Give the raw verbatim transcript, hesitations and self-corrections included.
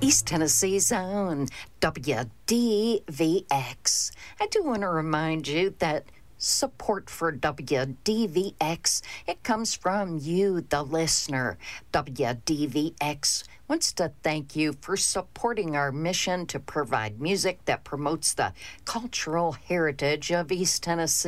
East Tennessee's own W D V X. I do want to remind you that support for W D V X, it comes from you, the listener. W D V X wants to thank you for supporting our mission to provide music that promotes the cultural heritage of East Tennessee.